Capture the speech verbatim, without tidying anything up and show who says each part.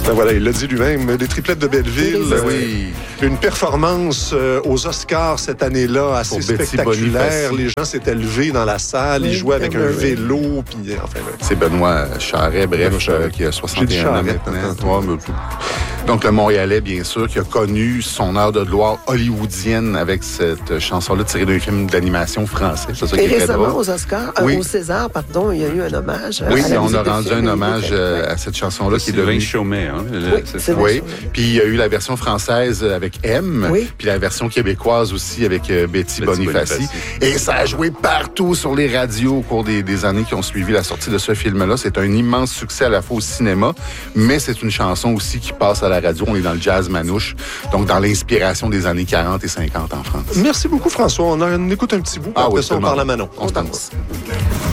Speaker 1: Ben voilà, il l'a dit lui-même, les triplettes de Belleville.
Speaker 2: Ben oui.
Speaker 1: Une performance euh, aux Oscars cette année-là assez
Speaker 2: Pour Betty
Speaker 1: spectaculaire.
Speaker 2: Boniface.
Speaker 1: Les gens s'étaient levés dans la salle,
Speaker 3: Oui,
Speaker 1: ils jouaient avec un
Speaker 3: oui.
Speaker 1: vélo, puis enfin... ouais.
Speaker 2: C'est Benoît Charret, bref,
Speaker 1: Benoît Charret.
Speaker 2: euh, qui a
Speaker 1: J'ai dit
Speaker 2: soixante et un ans
Speaker 1: Charret,
Speaker 2: maintenant. Ouais, mais- Donc, le Montréalais, bien sûr, qui a connu son heure de gloire hollywoodienne avec cette chanson-là tirée d'un film d'animation français. C'est ça qui
Speaker 3: Et
Speaker 2: est très
Speaker 3: récemment,
Speaker 2: drôle.
Speaker 3: aux Oscars, euh,
Speaker 2: Oui.
Speaker 3: au César, pardon, il y a eu un hommage.
Speaker 2: Oui,
Speaker 3: à la
Speaker 2: on
Speaker 3: musique
Speaker 2: a
Speaker 3: de
Speaker 2: rendu
Speaker 3: film.
Speaker 2: un hommage euh,
Speaker 3: Ouais.
Speaker 2: à cette chanson-là qui est
Speaker 4: Sylvain
Speaker 2: devenue...
Speaker 4: Chaumet, hein? le-
Speaker 3: Oui,
Speaker 4: c'est
Speaker 3: c'est
Speaker 4: ça.
Speaker 3: vrai.
Speaker 2: Oui, puis il y a eu la version française avec M,
Speaker 3: Oui.
Speaker 2: puis la version québécoise aussi avec euh, Betty,
Speaker 4: Betty
Speaker 2: Bonifaci.
Speaker 4: Bonifaci.
Speaker 2: Et ça a joué partout sur les radios au cours des, des années qui ont suivi la sortie de ce film-là. C'est un immense succès à la fois au cinéma, mais c'est une chanson aussi qui passe à la radio. On est dans le jazz manouche, donc dans l'inspiration des années quarante et cinquante en France.
Speaker 1: Merci beaucoup, François. On, en écoute un petit bout, puis
Speaker 2: Ah
Speaker 1: après
Speaker 2: oui,
Speaker 1: ça, on
Speaker 2: tellement.
Speaker 1: parle à Manon.
Speaker 2: On se danse.